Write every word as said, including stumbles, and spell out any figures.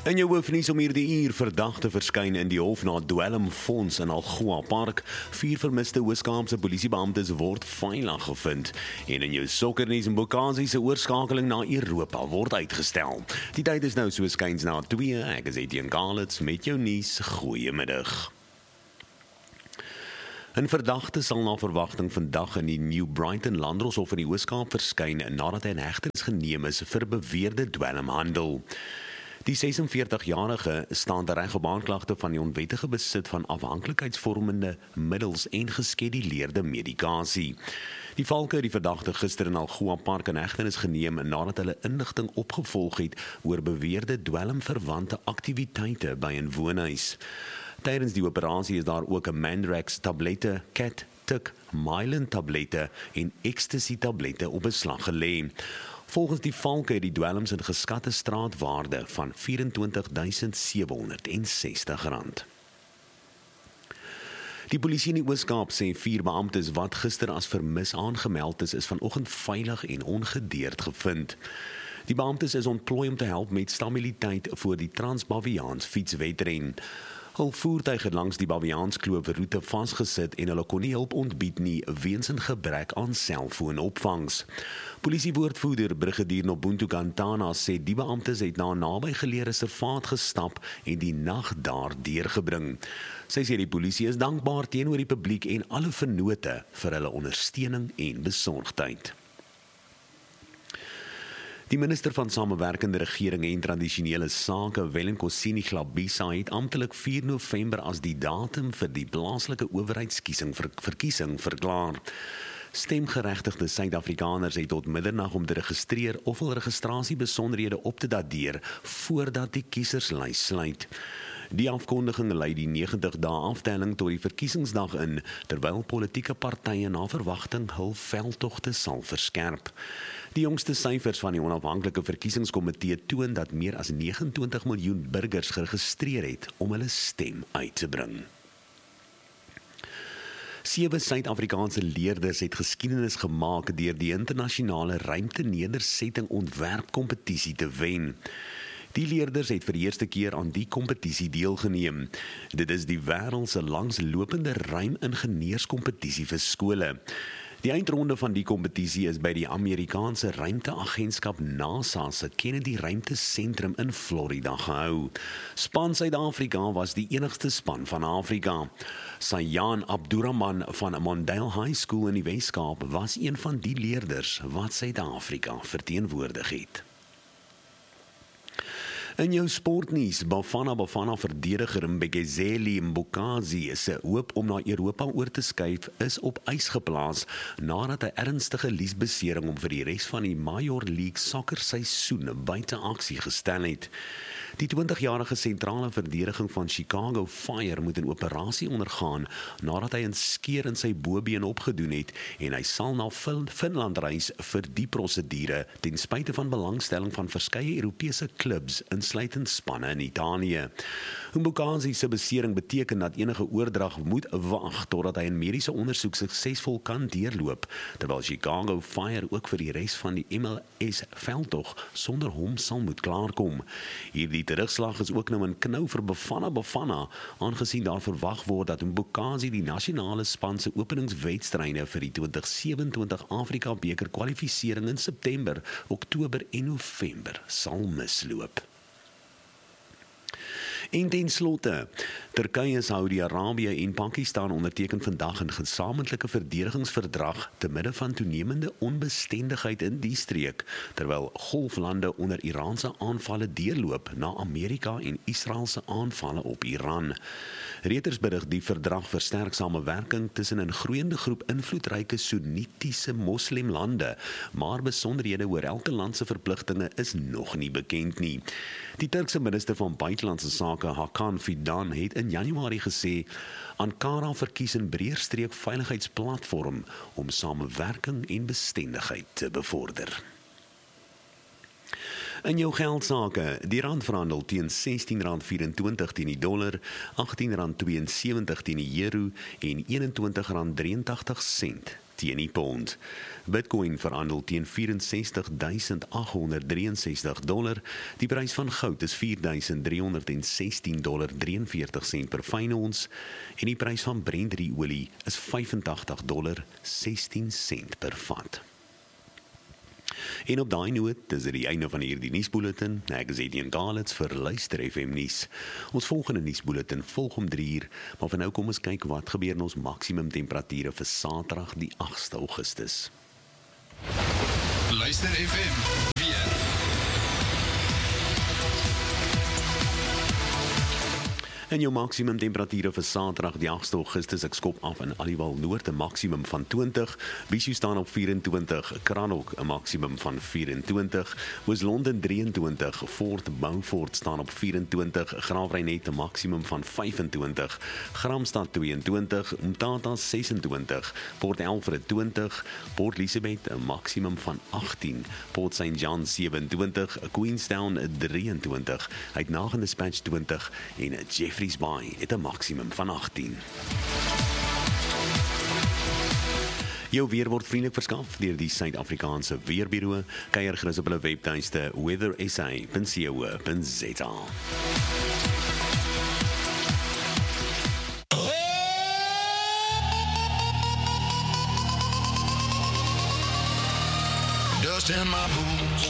In jou hoofnuus om hierdie uur verdagte verskyn in die hof na dwelmfonds in Algoa Park. Vier vermiste Hoogskaapse polisiebeamptes word veilig gevind. En in jou sokkernuus en Bokazi se oorskakeling na Europa word uitgestel. Die tyd is nou so skuins na twee. Ek is Etienne Kalitz met jou nuus. Goeiemiddag. 'n Verdagte sal na verwagting vandag in die New Brighton Landdroshof in die Hoogskaap verskyn nadat hy in hegtenis geneem is vir beweerde dwelmhandel. Die sesenveertig-jarige staan reg op aanklagte van die onwettige besit van afhanklikheidsvormende middels en geskeduleerde medikasie. Die valke het die verdagte gister in Algoa Park in hegtenis geneem nadat hulle inligting opgevolg het oor beweerde dwelmverwante aktiwiteite by 'n woonhuis. Tydens die operasie is daar ook 'n Mandrax tablette, Cat, Tuk, Mylan tablette en Ecstasy tablette op beslag gelê. Volgens die valke het die dwelms 'n geskatte straatwaarde van vyf-en-twintig duisend sewe honderd sestig rand. Die polisie in die Oos-Kaap sê vier beamptes wat gister as vermis aangemeld is, is vanoggend veilig en ongedeerd gevind. Die beamptes is ontplooi om te help met stabiliteit voor die Trans-Baviaans fietswedren. Hul voertuig het langs die Baviaanskloof roete vasgesit en hulle kon nie hulp ontbied nie weens 'n gebrek aan selfoonopvangs. Polisiewoordvoerder Brigadier Nobuntu Kantana sê die beamptes het na 'n nabygeleë reservaat gestap en die nag daar deurgebring. Sy sê die polisie is dankbaar teenoor die publiek en alle vennote vir hulle ondersteuning en besorgdheid. Die minister van Samewerkende Regering en Tradisionele Sake, Wellenkosini Glabisa, het amptelik vier November as die datum vir die plaaslike owerheidskiesing ver, verkiesing verklaar. Stemgeregtigde Suid-Afrikaners het tot middernag om te registreer of hul registrasiebesonderhede op te dateer voordat die kieserslys sluit. Die afkondiging lei die negentig dae aftelling tot die verkiesingsdag in, terwyl politieke partye na verwagting hul veldtogte sal verskerp. Die jongste syfers van die onafhanklike verkiesingskomitee toon dat meer as negenentwintig miljoen burgers geregistreer het om hulle stem uit te bring. Sewe Suid-Afrikaanse leerders het geskiedenis gemaak deur die internasionale ruimtenedersetting ontwerpkompetisie te wen. Die leerders het vir die eerste keer aan die kompetisie deelgeneem. Dit is die wêreld se langslopende ruimingenieurskompetisie vir skole. Die eindronde van die kompetisie is by die Amerikaanse ruimteagentskap NASA se Kennedy Ruimtesentrum in Florida gehou. Span Suid-Afrika was die enigste span van Afrika. Sayan Abdurrahman van Mondale High School in die Weskaap was een van die leerders wat Suid-Afrika verteenwoordig het. In jou sportnuus, Bafana Bafana verdediger Mbekezeli Mbokazi se hoop om na Europa oor te skuif is op ys geplaas nadat hy ernstige liesbesering om vir die res van die Major League Soccer seisoen buite aksie gestel het. Die twintigjarige sentrale verdediging van Chicago Fire moet 'n operasie ondergaan nadat hy 'n skeer in sy bobeen opgedoen het en hy sal na Finland reis vir die prosedure ten spyte van belangstelling van verskeie Europese klubs insluitend spanne in Italië. Mbokazi se besering beteken dat enige oordrag moet wag totdat hy 'n mediese ondersoek suksesvol kan deurloop, terwyl Chicago Fire ook vir die res van die M L S veldtog sonder hom sal moet klaarkom. Hierdie terugslag is ook nou 'n knou vir Bafana Bafana, aangesien daar verwag word dat Mbokazi die nasionale span se openingswedstryde vir die twintig sewe-en-twintig Afrika beker kwalifisering in September, Oktober en November sal misloop. En ten slotte, Turkye, Saudi-Arabië en Pakistan onderteken vandag 'n gesamentlike verdedigingsverdrag te midde van toenemende onbestendigheid in die streek, terwyl golflande onder Iraanse aanvalle deurloop na Amerika en Israel se aanvalle op Iran. Reuters berig die verdrag versterk samewerking tussen 'n groeiende groep invloedryke Soenitiese moslimlande, maar besonderhede oor elke land se verpligtinge is nog nie bekend nie. Die Turkse minister van Buitelandse Sake, Hakan Fidan, het in Januarie gesê Ankara verkies 'n breër streek veiligheidsplatform om samewerking en bestendigheid te bevorder. In jou geldsake, die rand verhandel teen sestien rand vyf-en-twintig teen die dollar, agttien rand twee en sewenttig teen die euro en eenentwintig rand drie en tagtig sent teen die pond. Bitcoin verhandel teen vyf ses duisend agt honderd drie en sestig dollar. Die prys van goud is vier duisend drie honderd sestien dollar vyf drie veertig sent per fyn ons en die prys van Brent olie is vyf agt dollar sestien sent per vat. En op daai noot, dis die einde van hierdie nuusbulletin. Ek is Etienne Galits vir Luister F M nuus. Ons volgende nuusbulletin volg om drie uur, maar vir nou kom ons kyk wat gebeur in ons maksimum temperature vir Saterdag die agste Augustus. Luister F M weer. En jou maksimum temperature vir Saterdag die agste Augustus, ek skop af in Aliwal Noord 'n maksimum van twintig, Bishou staan op vyf en twintig, Cranach 'n maksimum van vyf en twintig, Oos-London drie en twintig, Fort Beaufort staan op vyf en twintig, Graafrenet 'n maksimum van vyf en twintig, Gramstad twee en twintig, Umtata ses en twintig, Port Alfred twintig, Port Elizabeth 'n maksimum van agttien, Port Saint John sewe en twintig, Queenstown drie en twintig, Uitnagende Dispatch twintig en Jeffrey Bay het 'n maksimum van agttien. Jou weer word vriendelik verskaf deur die Suid-Afrikaanse Weerbureau. Kuier gerus op hulle webtuiste weather s a punt co punt z a. Dust in my boots.